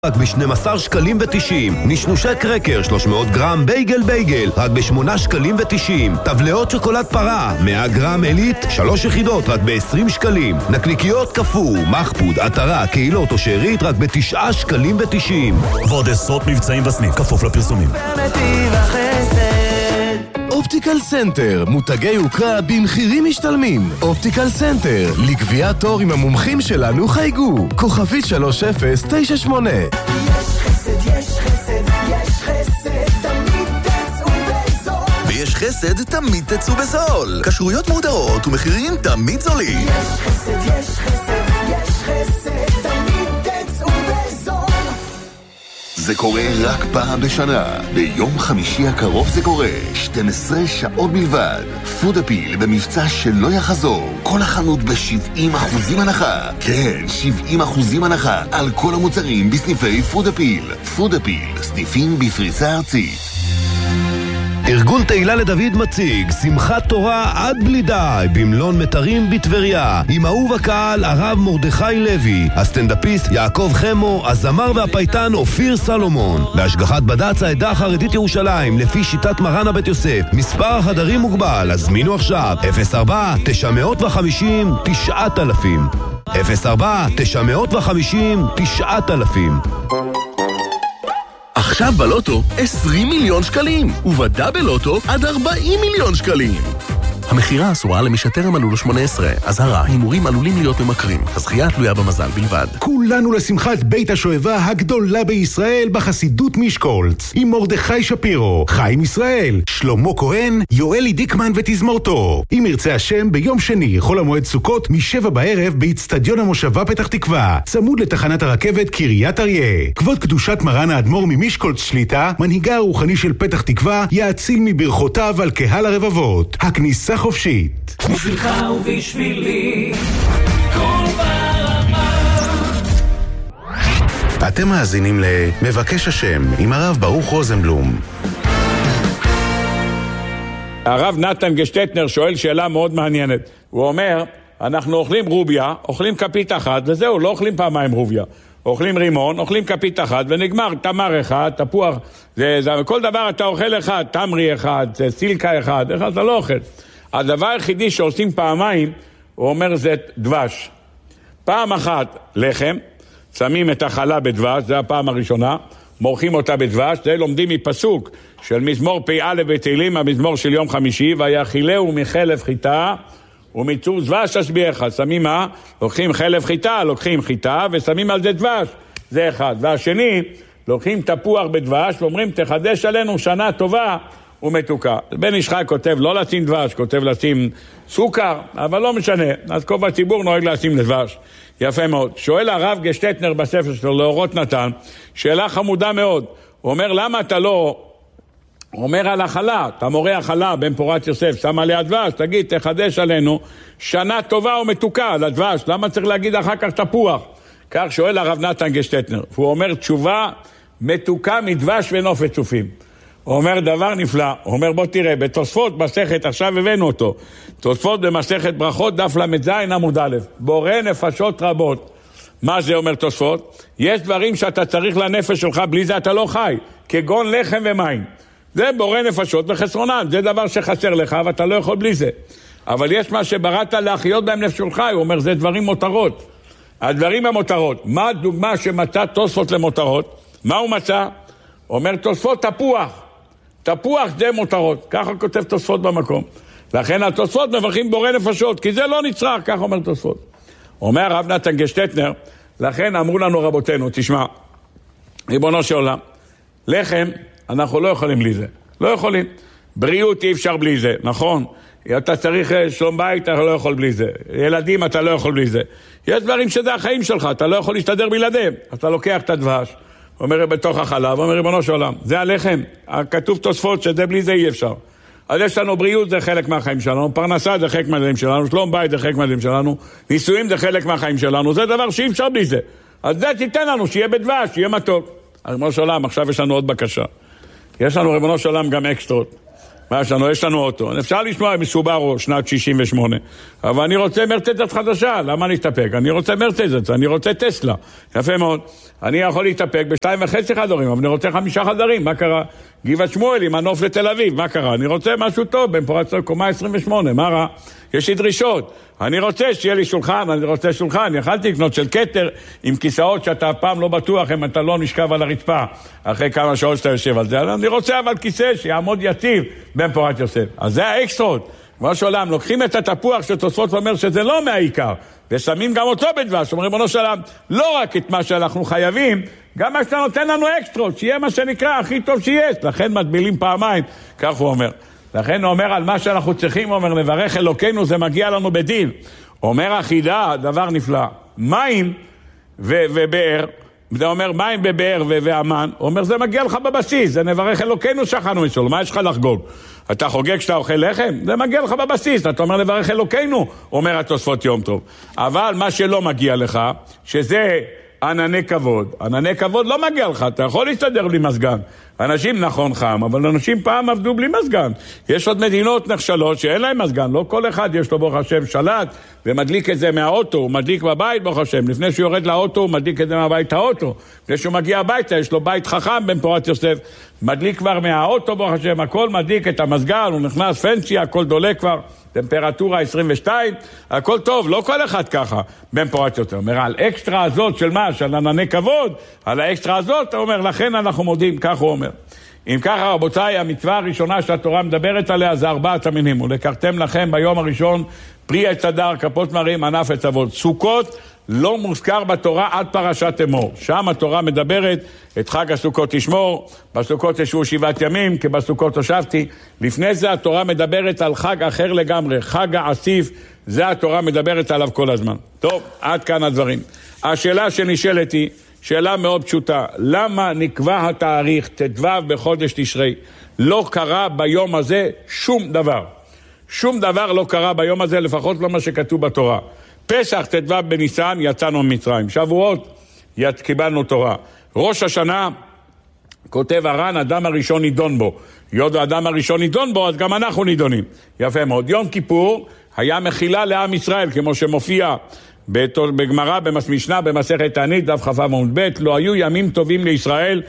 רק ב-12 שקלים ו-90. נשנושי קרקר 300 גרם בייגל רק ב-8 שקלים ו-90. טבלאות שוקולד פרה 100 גרם אלית 3 יחידות רק ב-20 שקלים. נקניקיות קפוא, מחפוד, עטרה, קהילות או שארית רק ב-9 שקלים ו-90. ועוד עשרות מבצעים בסניף, כפוף לפרסומים. אופטיקל סנטר, מותגי יוקרה במחירים משתלמים. אופטיקל סנטר, לקביעת תור עם המומחים שלנו חייגו. כוכבית 3098. יש חסד, יש חסד, יש חסד, תמיד תצאו בזול. ויש חסד, תמיד תצאו בזול. כשרויות מודרות ומחירים תמיד זולים. יש חסד, יש חסד, יש חסד, תמיד תצאו בזול. זה קורה רק פעם בשנה. ביום חמישי הקרוב זה קורה. 12 שעות בלבד. פוד אפיל במבצע שלא יחזור. כל החנות ב-70% הנחה. כן, 70% הנחה על כל המוצרים בסניפי פוד אפיל. פוד אפיל, סניפים בפריסה ארצית. ארגון תהילה לדוד מציג שמחת תורה עד בלי די במלון מטרים בטבריה עם אהוב הקהל הרב מרדכי לוי, הסטנדאפיסט יעקב חמו, הזמר והפייטן אופיר סלומון, בהשגחת בד"ץ העדה החרדית ירושלים לפי שיטת מרן הבית יוסף. מספר החדרים מוגבל, הזמינו עכשיו 04-950-9000 04-950-9000. עכשיו בלוטו 20 מיליון שקלים, ובדאבל לוטו עד 40 מיליון שקלים. המחירה אסורה למי שטרם מלאו לו 18. אזהרה, הימורים עלולים להיות ממכרים. הזכייה תלויה במזל בלבד. כולנו לשמחת בית השואבה הגדולה בישראל בחסידות משקולץ. עם מרדכי שפירו, חיים ישראל, שלמה כהן, יואלי דיקמן ותזמורתו. אם ירצה השם, ביום שני, חול המועד סוכות, מ-7 בערב, באצטדיון המושבה פתח תקווה. צמוד לתחנת הרכבת קריית אריה. כבוד קדושת מרן האדמו"ר ממשקולץ שליטה, מנהיגה הרוחני של פתח תקווה, יאציל מברכותיו על קהל הרבבות. הכניסה חופשית. בשבילך ובשבילי כל ברמה. אתם מאזינים למבקש השם עם הרב ברוך רוזנבלום. הרב נתן גשטטנר שואל שאלה מאוד מעניינת. הוא אומר, אנחנו אוכלים רוביה, אוכלים כפית אחת וזהו, לא אוכלים פעמיים רוביה. אוכלים רימון, אוכלים כפית אחת ונגמר, תמר אחד, תפוח, כל דבר אתה אוכל אחד, תמרי אחד, סילקה אחד אתה לא אוכל. הדבר היחידי שעושים פעמיים, הוא אומר זה דבש. פעם אחת לחם, שמים את החלה בדבש, זה הפעם הראשונה, מורחים אותה בדבש, זה לומדים מפסוק של מזמור פ"א בתהילים, המזמור של יום חמישי, ויאכילהו מחלב חיטה ומצור דבש אשביעך. שמים מה? לוקחים חלב חיטה, לוקחים חיטה ושמים על זה דבש, זה אחד. והשני, לוקחים תפוח בדבש ואומרים תחדש עלינו שנה טובה ומתוקה. בן ישחק כותב לא לשים דבש, כותב לשים סוכר, אבל לא משנה. אז כל הציבור נוהג לשים דבש. יפה מאוד. שואל הרב גשטטנר בספר שלו, לאורות נתן, שאלה חמודה מאוד. הוא אומר, למה אתה לא אומר על החלה, אתה מורה החלה בן פורת יוסף, שם עליה דבש, תגיד, תחדש עלינו שנה טובה ומתוקה על הדבש. למה צריך להגיד אחר כך תפוח? כך שואל הרב נתן גשטטנר. הוא אומר, תשובה מתוקה מדבש ונופת צופים. הוא אומר דבר נפלא, הוא אומר בוא תראה, בתוספות מסכת, עכשיו הבאנו אותו, תוספות במסכת ברכות דף למ"ז עמוד א', בורא נפשות רבות. מה זה אומר תוספות? יש דברים שאתה צריך לנפש שלך, בלי זה אתה לא חי, כגון לחם ומים. זה בורא נפשות וחסרונן, זה דבר שחסר לך ואתה לא יכול בלי זה. אבל יש מה שבראת להחיות בהם נפש שלך, הוא אומר זה דברים מותרות. הדברים המותרות, מה הדוגמה שמצא תוספות למותרות? מה הוא מצא? הוא אומר תוספות תפוח. תפוח זה מותרות, ככה כותב תוספות במקום. לכן התוספות מברכים בורא נפשות, כי זה לא נצרך, ככה אומר תוספות. אומר הרב נתן גשטטנר, לכן אמרו לנו רבותינו, תשמע, ריבונו של עולם, לחם אנחנו לא יכולים בלי זה, לא יכולים. בריאות אי אפשר בלי זה, נכון? אתה צריך שלום בית, אתה לא יכול בלי זה. ילדים אתה לא יכול בלי זה. יש דברים שזה החיים שלך, אתה לא יכול להסתדר בלעדיהם. אתה לוקח את הדבש, אומר בתוך החלב, אומר ריבונו של עולם, זה הלחם, כתוב תוספות שזה בלי זה אי אפשר. אז יש לנו בריאות, זה חלק מהחיים שלנו, פרנסה זה חלק מהחיים שלנו, שלום בית זה חלק מהחיים שלנו, נישואים זה חלק מהחיים שלנו, זה דבר שאי אפשר בלי זה. אז זה תיתן לנו, שיהיה בדבש, שיהיה מתוק. ריבונו של עולם, עכשיו יש לנו עוד בקשה. יש לנו ריבונו של עולם גם אקסטרות. מה יש לנו? יש לנו אוטו. אפשר לשמוע מסוברו שנת 68. אבל אני רוצה מרצדס חדשה. למה להסתפק? אני רוצה מרצדס, אני רוצה טסלה. יפה מאוד. אני יכול להסתפק ב2.5 חדרים, אבל אני רוצה 5 חדרים. מה קרה? גבעת שמואל עם מנוף לתל אביב. מה קרה? אני רוצה משהו טוב, במפורט קומה 28. מה רע? יש לי דרישות. אני רוצה שיהיה לי שולחן, אני רוצה שולחן. יכלתי לקנות של קטר עם כיסאות שאתה אף פעם לא בטוח אם אתה לא נשכב על הרצפה אחרי כמה שעות שאתה יושב על זה. אני רוצה אבל כיסא שיעמוד יציב במפורט יוסף. אז זה האקסטרות. כמו שעולם, לוקחים את התפוח שתוספות ואומר שזה לא מהעיקר, ושמים גם אותו בדבש. אומרים, בנו שלם, לא רק את מה שאנחנו חייבים, גם מה שאתה נותן לנו אקסטרות, שיהיה מה שנקרא הכי טוב שיש. לכן מטבילים פעמיים, כך הוא אומר. לכן הוא אומר על מה שאנחנו צריכים, הוא אומר, נברך אלוקינו, זה מגיע לנו בדין. אומר החידה, דבר נפלא, מים ובאר, זה אומר מים בבאר ואמן, הוא אומר זה מגיע לך בבסיס, זה נברך אלוקינו שכנו משול, מה יש לך לחגוג? אתה חוגג שאתה אוכל לחם? זה מגיע לך בבסיס, אתה אומר נברך אלוקינו, אומר התוספות יום טוב. אבל מה שלא מגיע לך, שזה ענני כבוד. ענני כבוד לא מגיע לך, אתה יכול להסתדר בלי מזגן. אנשים נכון חם, אבל אנשים פעם עבדו בלי מזגן. יש עוד מדינות נחשלות שאין להם מזגן, לא כל אחד יש לו ברוך השם שלט, ומדליק את זה מהאוטו, הוא מדליק בבית ברוך השם. לפני שהוא יורד לאוטו, הוא מדליק את זה מהבית האוטו. לפני שהוא מגיע הביתה, יש לו בית חכם במפורט יוסף, מדליק כבר מהאוטו ברוך השם, הכל מדליק את המזגן, הוא נכנס פנסי, הכל דולק כבר. טמפרטורה 22, הכל טוב, לא כל אחד ככה, במפורט יותר. אומר, על אקסטרה הזאת של מה? של ענני כבוד, על האקסטרה הזאת, הוא אומר, לכן אנחנו מודים, כך הוא אומר. אם ככה, רבותיי, המצווה הראשונה שהתורה מדברת עליה זה 4 המינים, ולקחתם לכם ביום הראשון פרי עץ הדר, כפות מרים, ענף עץ אבות. סוכות לא מוזכר בתורה עד פרשת אמור. שם התורה מדברת את חג הסוכות תשמור, בסוכות ישבו 7 ימים, כי בסוכות הושבתי. לפני זה התורה מדברת על חג אחר לגמרי, חג העסיף, זה התורה מדברת עליו כל הזמן. טוב, עד כאן הדברים. השאלה שנשאלת היא, שאלה מאוד פשוטה, למה נקבע התאריך ט"ו בחודש תשרי? לא קרה ביום הזה שום דבר. שום דבר לא קרה ביום הזה, לפחות לא מה שכתוב בתורה. פסח ט"ו בניסן יצאנו ממצרים, שבועות קיבלנו תורה. ראש השנה כותב הר"ן, אדם הראשון נידון בו. יוד האדם הראשון נידון בו, אז גם אנחנו נידונים. יפה מאוד. יום כיפור היה מחילה לעם ישראל, כמו שמופיע בגמרא, במשנה, במסכת תענית, דף כ"ו עמוד ב', לא היו ימים טובים לישראל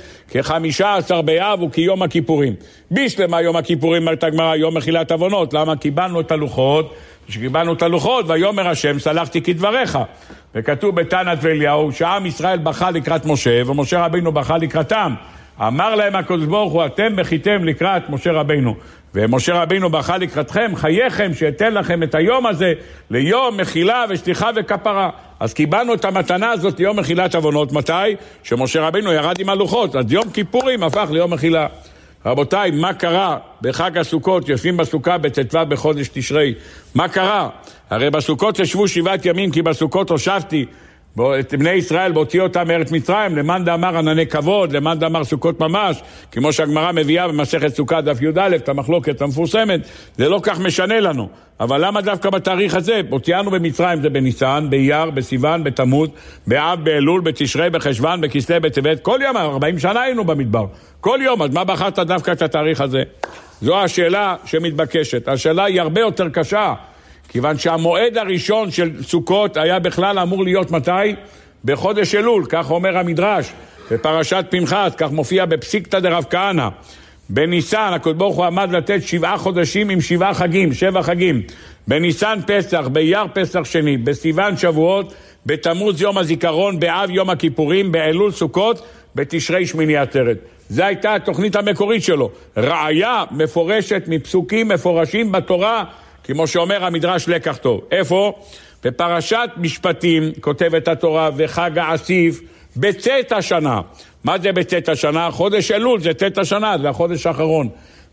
כ15 באב וכיום הכיפורים. בשלמה יום הכיפורים, אומרת הגמרא, יום מחילת עוונות. למה? קיבלנו את הלוחות, כשקיבלנו את הלוחות, ויאמר השם, סלחתי כדבריך. וכתוב בתנת ואליהו, שעם ישראל בכה לקראת משה, ומשה רבינו בכה לקראתם. אמר להם הקדוש ברוך הוא, אתם בכיתם לקראת משה רבינו. ומשה רבינו בכה לקראתכם, חייכם שיתן לכם את היום הזה ליום מחילה ושליחה וכפרה. אז קיבלנו את המתנה הזאת ליום מחילת עוונות. מתי? שמשה רבינו ירד עם הלוחות. אז יום כיפורים הפך ליום מחילה. רבותיי, מה קרה בחג הסוכות? יושבים בסוכה בט"ו בחודש תשרי. מה קרה? הרי בסוכות ישבו 7 ימים, כי בסוכות הושבתי את בני ישראל בהוציא אותם מארץ מצרים, למאן דאמר ענני כבוד, למאן דאמר סוכות ממש, כמו שהגמרא מביאה במסכת סוכה דף י"א, את המחלוקת המפורסמת. זה לא כך משנה לנו. אבל למה דווקא בתאריך הזה? הוציאנו במצרים, זה בניסן, באייר, בסיוון, בתמוז, באב, באלול, בתשרי, בחשוון, בכסלו, בטבת. כל יום, 40 שנה היינו במדבר. כל יום, אז מה בחרת דווקא את התאריך הזה? זו השאלה שמתבקשת. השאלה היא הרבה יותר קשה, כיוון שהמועד הראשון של סוכות היה בכלל אמור להיות מתי? בחודש אלול, כך אומר המדרש, בפרשת פנחס, כך מופיע בפסיקתא דרב כהנא. בניסן, הקדוש ברוך הוא עמד לתת 7 חודשים עם 7 חגים, 7 חגים. בניסן פסח, באייר פסח שני, בסיוון שבועות, בתמוז יום הזיכרון, באב יום הכיפורים, באלול סוכות, בתשרי שמיני עצרת. זו הייתה התוכנית המקורית שלו. ראיה מפורשת מפסוקים מפורשים בתורה, כמו שאומר המדרש לקח טוב. איפה? בפרשת משפטים כותבת התורה, וחג העסיף בצאת השנה. מה זה בצאת השנה? חודש אלול זה צאת השנה, זה החודש האחרון.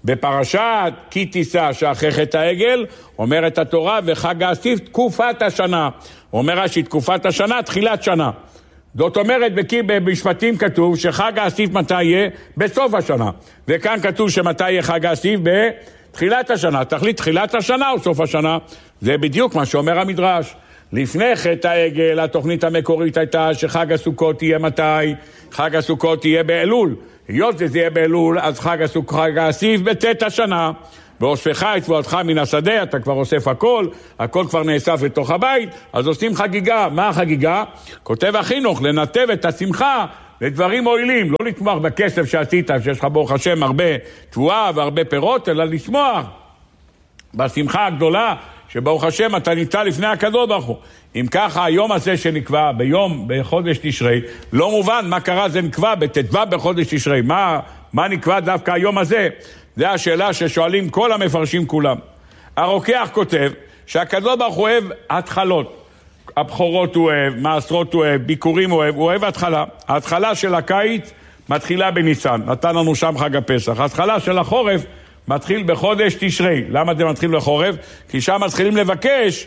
בפרשת כי תישא שאחרי חטא העגל, אומרת התורה, וחג העסיף תקופת השנה. אומר רש"י, תקופת השנה, תחילת שנה. זאת אומרת, במשפטים כתוב שחג העסיף מתי יהיה? בסוף השנה. וכאן כתוב שמתי יהיה חג העסיף? בתחילת השנה. תחליט תחילת השנה או סוף השנה? זה בדיוק מה שאומר המדרש. לפני חטא העגל, התוכנית המקורית הייתה שחג הסוכות יהיה מתי? חג הסוכות יהיה באלול. היות שזה יהיה באלול, אז חג העסיף בצאת השנה. ואוספך את תבואתך מן השדה, אתה כבר אוסף הכל, הכל כבר נאסף לתוך הבית, אז עושים חגיגה. מה החגיגה? כותב החינוך, לנתב את השמחה לדברים מועילים, לא לתמוך בכסף שעשית, שיש לך ברוך השם הרבה תבואה והרבה פירות, אלא לשמוח בשמחה הגדולה, שברוך השם אתה נמצא לפני הקדוש ברוך הוא. אם ככה, היום הזה שנקבע בחודש תשרי, לא מובן מה קרה, זה נקבע בט"ו בחודש תשרי. מה נקבע דווקא היום הזה? זה השאלה ששואלים כל המפרשים כולם. הרוקח כותב שהקדוש ברוך הוא אוהב התחלות. הבחורות הוא אוהב, מעשרות הוא אוהב, ביקורים הוא אוהב התחלה. ההתחלה של הקיץ מתחילה בניסן, נתן לנו שם חג הפסח. ההתחלה של החורף מתחיל בחודש תשרי. למה זה מתחיל בחורף? כי שם מתחילים לבקש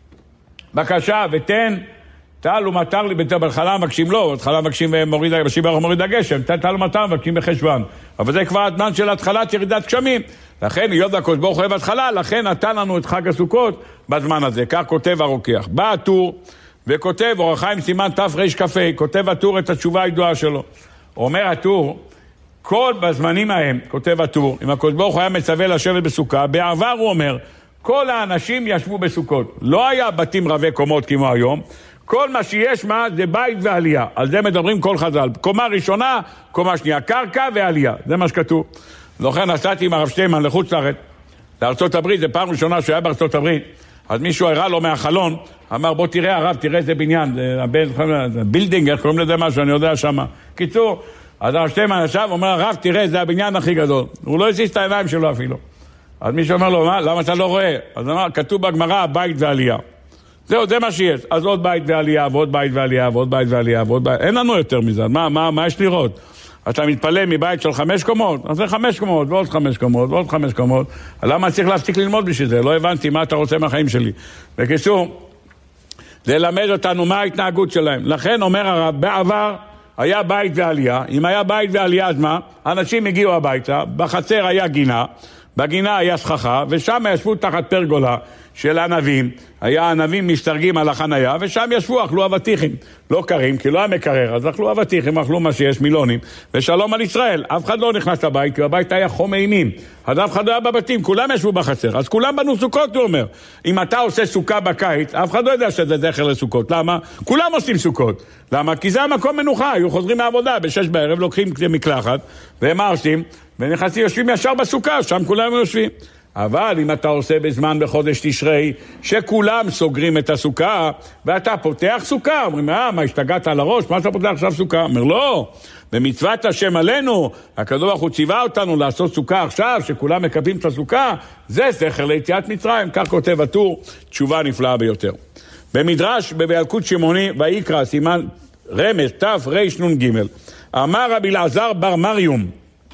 בקשה ותן טל ומטר לי, בהתחלה מבקשים לא, בהתחלה מבקשים מוריד הגשם, טל ומטר מבקשים בחשוון. אבל זה כבר הזמן של התחלת ירידת גשמים. לכן היות והקדוש ברוך הוא אוהב התחלה, לכן נתן לנו את חג הסוכות בזמן הזה. כך כותב הרוקח. בא הטור וכותב, אור החיים סימן תר"כ, כותב הטור את התשובה הידועה שלו. אומר הטור, כל בזמנים ההם, כותב הטור, אם הקדוש ברוך הוא היה מצווה לשבת בסוכה, בעבר הוא אומר, כל האנשים ישבו בסוכות. לא היה בתים רבי קומות כמו היום. כל מה שיש זה בית ועלייה. על זה מדברים כל חז"ל. קומה ראשונה, קומה שנייה, קרקע ועלייה. זה מה שכתוב. לכן נסעתי עם הרב שטיימן לחוץ לארצות הברית, זה פעם ראשונה שהוא היה בארצות הברית. אז מישהו הראה לו מהחלון, אמר בוא תראה הרב, תראה איזה בניין, בילדינג, איך קוראים לזה משהו, אני יודע שמה. קיצור, אז הרב שטיימן ישב, אומר הרב תראה, זה הבניין הכי גדול. הוא לא הזיז את העיניים שלו אפילו. אז מישהו אומר לו, למה אתה לא רואה? אז אמר, כתוב בגמרא, בית ועלייה. זהו, זה מה שיש. אז עוד בית ועלייה, ועוד בית ועלייה, ועוד בית ועלייה, ועוד בית. אין לנו יותר מזה. מה יש לראות? אתה מתפלא מבית של 5 קומות, אז זה 5 קומות, ועוד 5 קומות, ועוד 5 קומות. למה צריך להפסיק ללמוד בשביל זה? לא הבנתי מה אתה רוצה מהחיים שלי. בקיצור, ללמד אותנו מה ההתנהגות שלהם. לכן אומר הרב, בעבר היה בית ועלייה. אם היה בית ועלייה, אז מה? אנשים הגיעו הביתה, בחצר היה גינה, בגינה היה סככה, ושם ישבו תחת פרגולה של ענבים. היה ענבים מסתרגים על החנייה, ושם ישבו, אכלו אבטיחים. לא קרים, כי לא היה מקרר, אז אכלו אבטיחים, אכלו מה שיש, מילונים. ושלום על ישראל. אף אחד לא נכנס לבית, כי הבית היה חום אימים. אז אף אחד לא היה בבתים, כולם ישבו בחצר. אז כולם בנו סוכות, הוא אומר. אם אתה עושה סוכה בקיץ, אף אחד לא יודע שזה זכר לסוכות. למה? כולם עושים סוכות. למה? כי זה המקום מנוחה. היו חוזרים מהעבודה, ב6 בערב, לוקחים מקלחת, והם עושים, ונכנסים, יושבים ישר בסוכה, שם כולם יושבים. אבל אם אתה עושה בזמן בחודש תשרי, שכולם סוגרים את הסוכה, ואתה פותח סוכה, אומרים, מה השתגעת על הראש? מה אתה פותח עכשיו סוכה? אומר, לא, במצוות השם עלינו, הקדוש ברוך הוא ציווה אותנו לעשות סוכה עכשיו, שכולם מקבלים את הסוכה, זה זכר ליציאת מצרים. כך כותב הטור, תשובה נפלאה ביותר. במדרש, בילקוט שמעוני, ויקרא, סימן רמז, תרנ"ג, אמר רבי אלעזר בר מריום,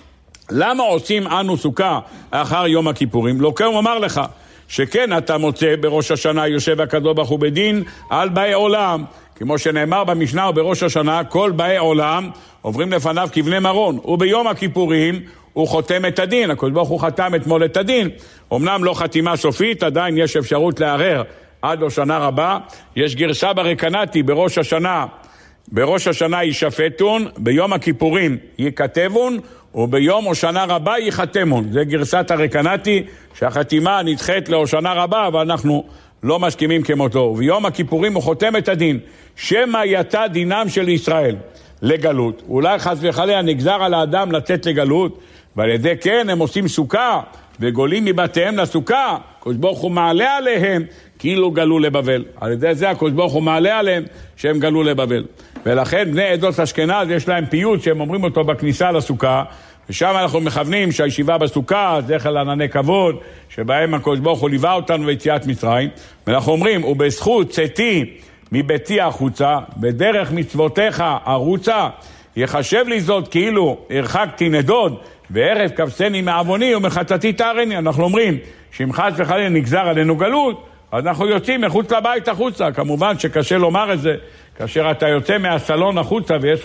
למה עושים אנו סוכה אחר יום הכיפורים? לא כן הוא אמר לך, שכן אתה מוצא בראש השנה יושב הקדוש ברוך הוא בדין על באי עולם. כמו שנאמר במשנה ובראש השנה, כל באי עולם עוברים לפניו כבני מרון. וביום הכיפורים הוא חותם את הדין. הקדוש ברוך הוא חתם אתמול את הדין. אמנם לא חתימה סופית, עדיין יש אפשרות לערער עד לשנה רבה. יש גרסה ברקנתי בראש השנה. בראש השנה יישפטון, ביום הכיפורים ייכתבון, וביום הושנה רבה ייחתמון. זה גרסת הרקנתי, שהחתימה נדחית להושנה רבה, ואנחנו לא מסכימים כמותו. וביום הכיפורים הוא חותם את הדין. שמה יצא דינם של ישראל לגלות. אולי חס וחלילה נגזר על האדם לצאת לגלות, ועל ידי כן הם עושים סוכה, וגולים מבתיהם לסוכה. הקדוש ברוך הוא מעלה עליהם כאילו גלו לבבל. על ידי זה הקדוש ברוך הוא מעלה עליהם שהם גלו לבבל. ולכן בני עדות אשכנז יש להם פיוט שהם אומרים אותו בכניסה לסוכה, ושם אנחנו מכוונים שהישיבה בסוכה, זכר לענני כבוד, שבהם הקדוש ברוך הוא ליווה אותנו ביציאת מצרים, ואנחנו אומרים, ובזכות צאתי מביתי החוצה, בדרך מצוותיך הרוצה, יחשב לי זאת כאילו הרחקתי נדוד, וערב כבשני מעווני ומחטאתי תערני. אנחנו אומרים, שאם חס וחלילה נגזר עלינו גלות, אז אנחנו יוצאים מחוץ לבית החוצה. כמובן שקשה לומר את זה, כאשר אתה יוצא מהסלון החוצה ויש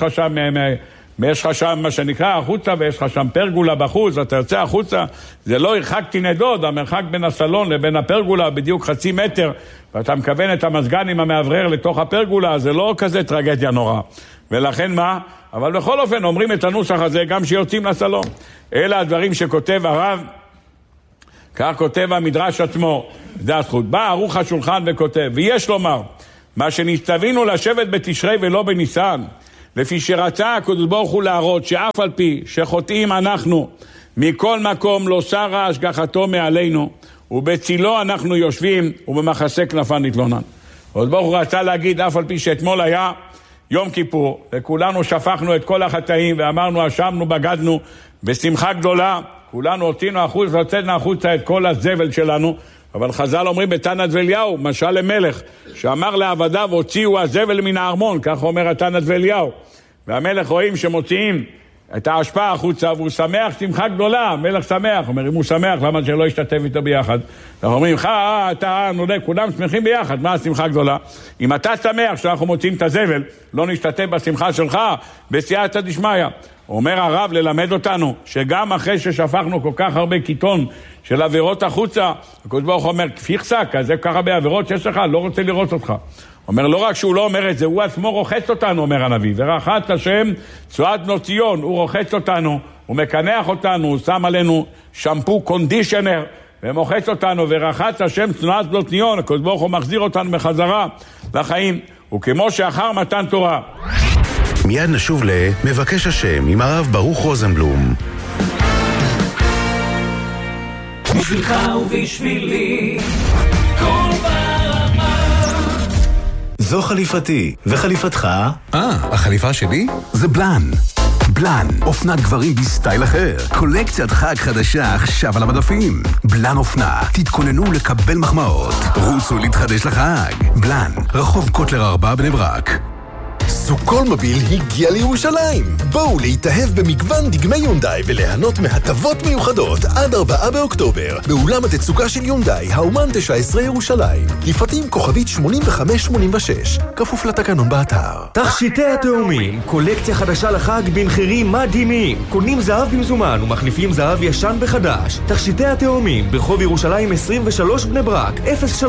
לך שם מה שנקרא החוצה, ויש לך שם פרגולה בחוץ, אתה יוצא החוצה, זה לא הרחקתי נדוד, המרחק בין הסלון לבין הפרגולה בדיוק 0.5 מטר, ואתה מכוון את המזגן עם המעברר לתוך הפרגולה, זה לא כזה טרגדיה נורא. ולכן מה? אבל בכל אופן אומרים את הנוסח הזה גם שיוצאים לסלון. אלה הדברים שכותב הרב, כך כותב המדרש עצמו, זה הזכות. בא ערוך השולחן וכותב, ויש לומר, מה שנצטווינו לשבת בתשרי ולא בניסן, לפי שרצה הקדוש ברוך הוא להראות שאף על פי שחוטאים אנחנו, מכל מקום לא סרה השגחתו מעלינו, ובצילו אנחנו יושבים ובמחסה כנפן נתלונן. הקדוש ברוך הוא רצה להגיד, אף על פי שאתמול היה יום כיפור, וכולנו שפכנו את כל החטאים ואמרנו, אשמנו, בגדנו, בשמחה גדולה, כולנו הוצאנו החוצה את כל הזבל שלנו, אבל חז"ל אומרים בתנת ואליהו, משל למלך, שאמר לעבדיו, הוציאו הזבל מן הארמון, כך אומר התנת ואליהו. והמלך רואים שמוציאים את ההשפעה החוצה, והוא שמח שמחה גדולה, המלך שמח. אומר, אם הוא שמח, למה שלא ישתתף איתו ביחד? אנחנו אומרים, אתה נודה, כולם שמחים ביחד, מה השמחה גדולה? אם אתה שמח שאנחנו מוציאים את הזבל, לא נשתתף בשמחה שלך, בסייעתא דשמיא. אומר הרב ללמד אותנו, שגם אחרי ששפכנו כל כך הרבה קיטון של עבירות החוצה, הקדוש ברוך הוא אומר, כפיכסה, כזה ככה בעבירות שיש לך, לא רוצה לראות אותך. אומר, לא רק שהוא לא אומר את זה, הוא עצמו רוחץ אותנו, אומר הנביא. ורחץ השם צועת בנות ציון, הוא רוחץ אותנו, הוא מקנח אותנו, הוא שם עלינו שמפו קונדישנר, ומוחץ אותנו, ורחץ השם צועת בנות ציון, הקדוש ברוך הוא מחזיר אותנו בחזרה לחיים, וכמו שאחר מתן תורה. מיד נשוב למבקש השם עם הרב ברוך רוזנבלום. בשבילך ובשבילי כל ברמה. זו חליפתי, וחליפתך? החליפה שלי? זה בלן. בלן, אופנת גברים בסטייל אחר. קולקציית חג חדשה עכשיו על המדפים. בלן אופנה, תתכוננו לקבל מחמאות. רוצו להתחדש לחג. בלן, רחוב קוטלר 4 בני ברק. סוקולמוביל הגיע לירושלים. בואו להתאהב במגוון דגמי יונדאי וליהנות מהטבות מיוחדות עד 4 באוקטובר באולם התצוגה של יונדאי, האומן 19 ירושלים. לפרטים כוכבית 8586, כפוף לתקנון באתר. תכשיטי התאומים, קולקציה חדשה לחג במחירים מדהימים. קונים זהב במזומן ומחליפים זהב ישן בחדש. תכשיטי התאומים ברחוב ירושלים 23 בני ברק,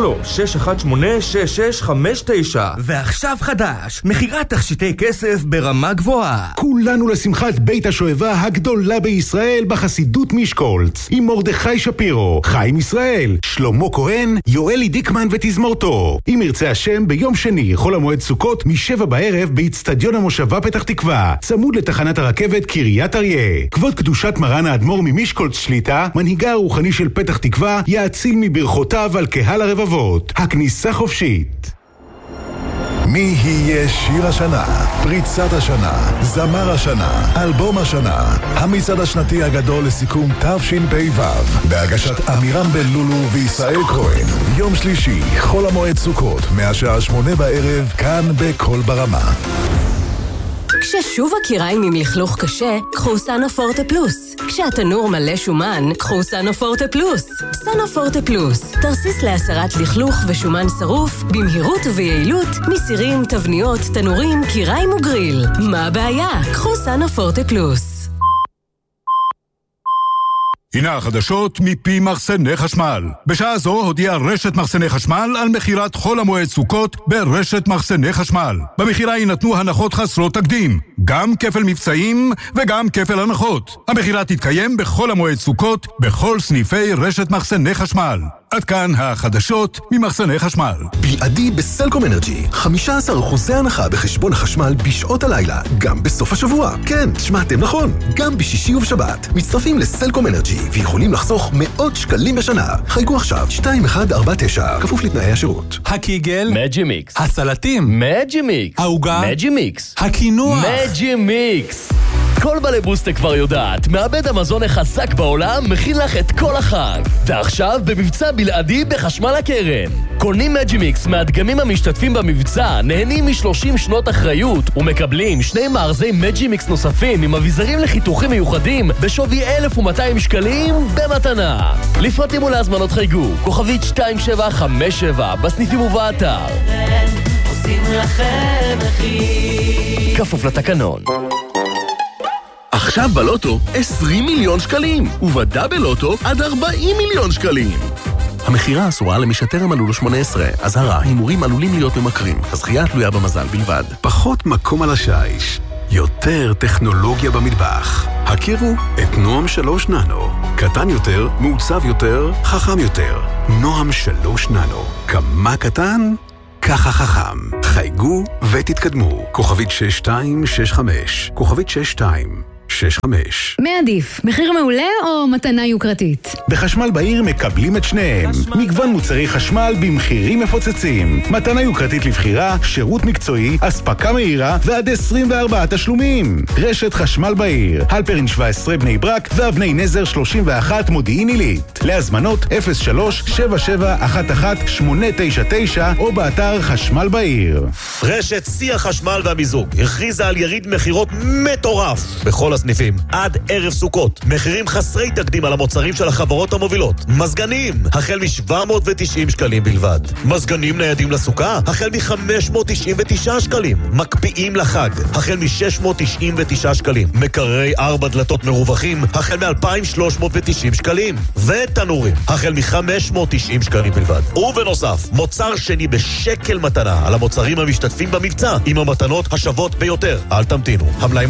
03-618-6659. ועכשיו חדש, מחירת תכשיטי כסף ברמה גבוהה. כולנו לשמחת בית השואבה הגדולה בישראל בחסידות מישקולץ, עם מרדכי שפירו, חיים ישראל, שלמה כהן, יואלי דיקמן ותזמורתו. אם ירצה השם, ביום שני חול המועד סוכות מ7 בערב באצטדיון המושבה פתח תקווה, צמוד לתחנת הרכבת קריית אריה. כבוד קדושת מרן האדמו"ר ממישקולץ שליטה, מנהיגה הרוחני של פתח תקווה, יאציל מברכותיו על קהל הרבבות. הכניסה חופשית. מי יהיה שיר השנה, פריצת השנה, זמר השנה, אלבום השנה, המצעד השנתי הגדול לסיכום תשפ"ו, בהגשת אמירם בן לולו וישראל כהן. יום שלישי, חול המועד סוכות, מהשעה 8 בערב, כאן בכל ברמה. כששוב הקיריים עם לכלוך קשה, קחו סנופורטה פלוס. כשהתנור מלא שומן, קחו סנופורטה פלוס. סנופורטה פלוס, תרסיס להסרת לכלוך ושומן שרוף, במהירות וביעילות, מסירים, תבניות, תנורים, קיריים וגריל. מה הבעיה? קחו סנופורטה פלוס. הנה החדשות מפי מחסני חשמל. בשעה זו הודיעה רשת מחסני חשמל על מחירת חול המועד סוכות ברשת מחסני חשמל. במחירה יינתנו הנחות חסרות תקדים, גם כפל מבצעים וגם כפל הנחות. המחירה תתקיים בכל המועד סוכות בכל סניפי רשת מחסני חשמל. עד כאן החדשות ממחסני חשמל. בלעדי בסלקום אנרג'י, 15% הנחה בחשבון החשמל בשעות הלילה, גם בסוף השבוע. כן, שמעתם נכון, גם בשישי ובשבת. מצטרפים לסלקום אנרג'י ויכולים לחסוך מאות שקלים בשנה. חייגו עכשיו 2149, כפוף לתנאי השירות. הקיגל, מג'ימיקס. הסלטים, מג'ימיקס. העוגה, מג'ימיקס. הקינוח, מג'ימיקס. כל בעלי בוסטה כבר יודעת, מעבד המזון החזק בעולם מכין לך את כל החג. ועכשיו במבצע בלעדי בחשמל הקרן. קונים מג'ימיקס מהדגמים המשתתפים במבצע, נהנים מ30 שנות אחריות ומקבלים 2 מארזי מג'ימיקס נוספים עם אביזרים לחיתוכים מיוחדים בשווי 1,200 שקלים במתנה. לפרטים ולהזמנות חייגו, כוכבית 2757 בסניפים ובאתר. עושים לכם מחיר. כפוף לתקנון. עכשיו בלוטו 20 מיליון שקלים, ובדאבל לוטו עד 40 מיליון שקלים. המחירה אסורה למי שטרם מלאו לו 18. אזהרה, הימורים עלולים להיות ממכרים. הזכייה תלויה במזל בלבד. פחות מקום על השיש, יותר טכנולוגיה במטבח. הכירו את נועם 3 ננו. קטן יותר, מעוצב יותר, חכם יותר. נועם 3 ננו. כמה קטן? ככה חכם. חייגו ותתקדמו. כוכבית 6265. כוכבית 6265. מה עדיף? מחיר מעולה או מתנה יוקרתית? בחשמל בעיר מקבלים את שניהם. מגוון מוצרי חשמל במחירים מפוצצים. מתנה יוקרתית לבחירה, שירות מקצועי, אספקה מהירה ועד 24 תשלומים. רשת חשמל בעיר. הלפרין 17 בני ברק ואבני נזר 31 מודיעין עילית. להזמנות 03-7711-899 או באתר חשמל בעיר. רשת שיא החשמל והמיזוג הכריזה על יריד מחירות מטורף בכל הסניפים עד ערב סוכות. מחירים חסרי תקדים על המוצרים של החברות המובילות. מזגנים החל מ-790 שקלים בלבד. מזגנים ניידים לסוכה החל מ-599 שקלים. מקפיאים לחג החל מ-699 שקלים. מקררי 4 דלתות מרווחים החל מ-2,390 שקלים. ותנורים החל מ-590 שקלים בלבד. ובנוסף, מוצר שני בשקל מתנה על המוצרים המשתתפים במבצע עם המתנות השוות ביותר. אל תמתינו. המלאים